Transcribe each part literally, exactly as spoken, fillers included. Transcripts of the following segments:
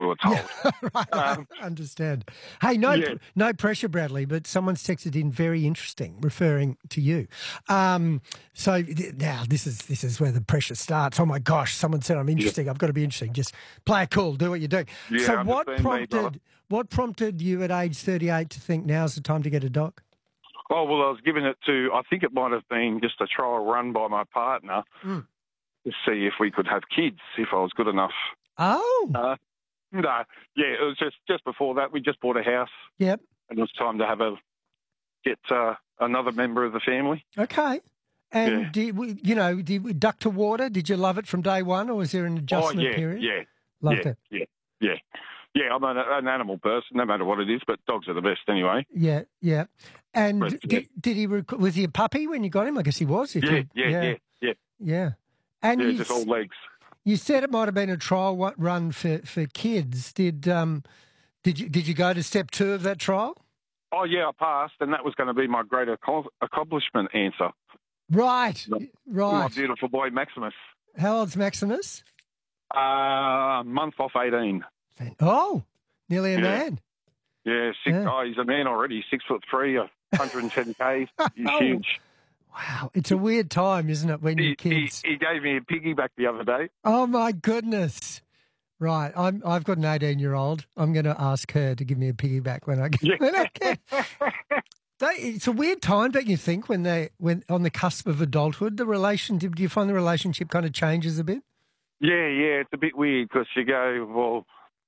were told. Yeah, right, Um, I understand. Hey, no, yeah. no pressure, Bradley, but someone's texted in very interesting, referring to you. Um, so th- now this is this is where the pressure starts. Oh my gosh, someone said I'm interesting. I've got to be interesting. Just play it cool, do what you do. Yeah, so what understand me, brother. prompted what prompted you at age thirty-eight to think now's the time to get a dog? Oh, well, I was giving it to, I think it might have been just a trial run by my partner Mm. to see if we could have kids, if I was good enough. Oh, Uh, no, yeah, it was just, just before that. We just bought a house, yep. and it was time to have a get uh, another member of the family. Okay. And Yeah. did, we- you know, did we duck to water? Did you love it from day one, or was there an adjustment oh, yeah, period? yeah, Loved yeah, it. yeah, yeah. Yeah, I'm an, an animal person, no matter what it is, but dogs are the best anyway. Yeah, yeah. And But, did, did he rec- was he a puppy when you got him? I guess he was. If Yeah, you- yeah, yeah, yeah, yeah. And yeah, you, just s- all legs. you said it might have been a trial wa- run for, for kids. Did um did you did you go to step two of that trial? Oh, yeah, I passed, and that was going to be my great ac- accomplishment answer. Right, My right. beautiful boy, Maximus. How old's Maximus? Uh, a month off eighteen. Oh, nearly a Yeah. man. Yeah, six, Yeah. oh, he's a man already, six foot three, one hundred ten k's. He's Oh. huge. Wow, it's a weird time, isn't it, when He, you're he, kids? he gave me a piggyback the other day. Oh my goodness! Right, I'm. I've got an eighteen-year-old. I'm going to ask her to give me a piggyback when I get. Yeah. When I get. They, it's a weird time, don't you think, when they when on the cusp of adulthood, the relationship. Do you find the relationship kind of changes a bit? Yeah, yeah, it's a bit weird because you go, well,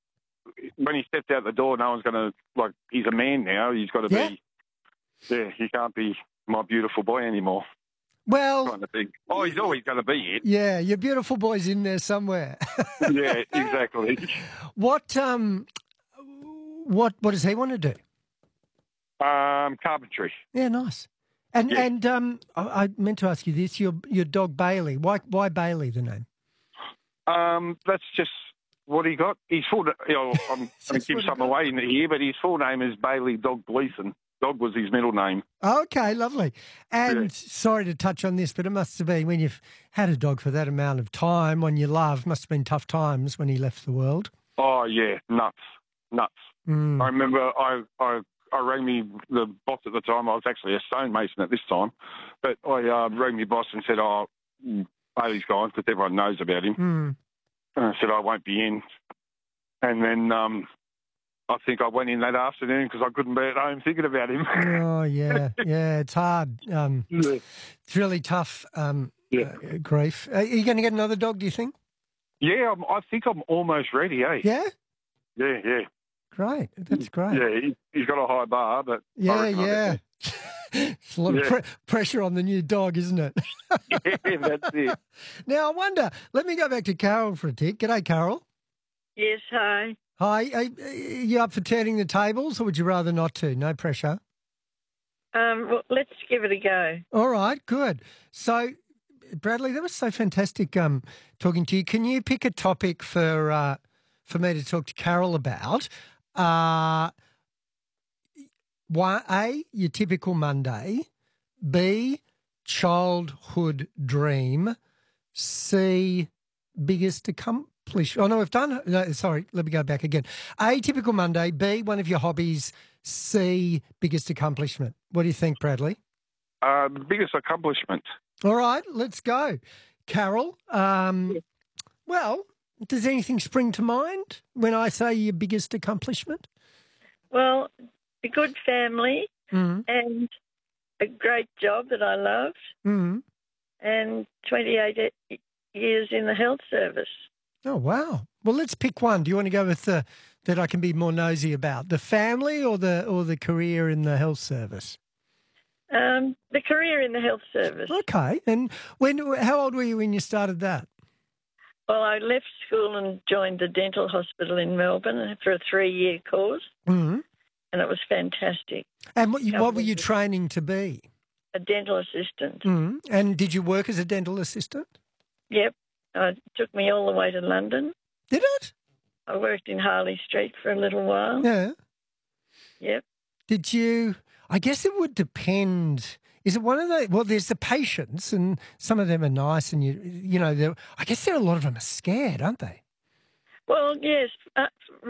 when he stepped out the door, no one's going to, like, he's a man now. He's got to Yeah. be, yeah, he can't be my beautiful boy anymore, Well, kind of thing. Oh, he's always going to be it. yeah, your beautiful boy's in there somewhere. Yeah, exactly. What um, what what does he want to do? Um, carpentry. Yeah, nice. And Yeah. and um, I, I meant to ask you this: your your dog Bailey. Why why Bailey? The name? Um, that's just what he got. His full, you know, I'm going to Just give what he some got. away in here, but his full name is Bailey Dog Gleason. Dog was his middle name. Okay, lovely. And Yeah. sorry to touch on this, but it must have been when you've had a dog for that amount of time, one you love, must have been tough times when he left the world. Oh, yeah, nuts, nuts. Mm. I remember I, I, I rang me, the boss at the time, I was actually a stonemason at this time, but I uh, rang me boss and said, oh, mm, Bailey's gone, because everyone knows about him. Mm. And I said, I won't be in. And then um, I think I went in that afternoon because I couldn't be at home thinking about him. Oh yeah, yeah. It's hard. Um, Yeah. it's really tough. Um, Yeah. uh, grief. Are you going to get another dog? Do you think? Yeah, I'm, I think I'm almost ready, eh? Yeah. Yeah, yeah. Great. That's great. Yeah, he, he's got a high bar, but I Yeah, reckon I yeah. It's a lot of Yeah. pre- pressure on the new dog, isn't it? get- yeah, that's it. Now I wonder. Let me go back to Carol for a tick. G'day, Carol. Yes, hi. Hi. Are are you up for turning the tables, or would you rather not to? No pressure. Um, well, let's give it a go. All right, good. So, Bradley, that was so fantastic um, talking to you. Can you pick a topic for uh, for me to talk to Carol about? Uh, one, A, your typical Monday. B, childhood dream. C, biggest accomplishment. Oh, no, we've done. No, sorry, let me go back again. A, typical Monday. B, one of your hobbies. C, biggest accomplishment. What do you think, Bradley? Uh, the biggest accomplishment. All right, let's go. Carol, um, well, does anything spring to mind when I say your biggest accomplishment? Well, a good family Mm. and a great job that I loved Mm. and twenty-eight e- years in the health service. Oh, wow. Well, let's pick one. Do you want to go with the that I can be more nosy about, the family or the or the career in the health service? Um, the career in the health service. Okay. And when? How old were you when you started that? Well, I left school and joined the dental hospital in Melbourne for a three-year course, Mm. and it was fantastic. And what, you, what were you Couple of- training to be? A dental assistant. Mm. And did you work as a dental assistant? Yep. Uh, it took me all the way to London. Did it? I worked in Harley Street for a little while. Yeah. Yep. Did you? I guess it would depend. Is it one of the? Well, there's the patients, and some of them are nice, and you, you know, they're- I guess there are a lot of them are scared, aren't they? Well, yes. Uh,